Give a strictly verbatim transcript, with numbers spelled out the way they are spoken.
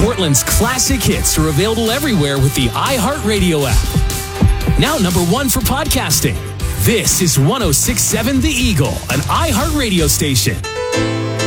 Portland's classic hits are available everywhere with the iHeartRadio app. Now number one for podcasting. This is one oh six point seven The Eagle, an iHeartRadio station.